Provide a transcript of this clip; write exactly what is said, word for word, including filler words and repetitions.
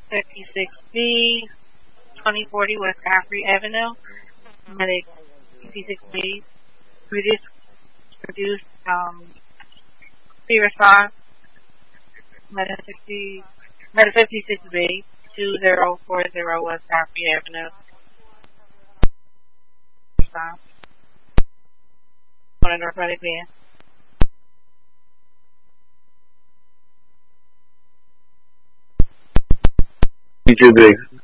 fifty-six B, twenty forty West Godfrey Avenue. Medic fifty-six B. Produced, produced um, P response. Medic fifty, Medic fifty-six B, two zero four zero West Godfrey Avenue. Response. On a narcotic van. You too big.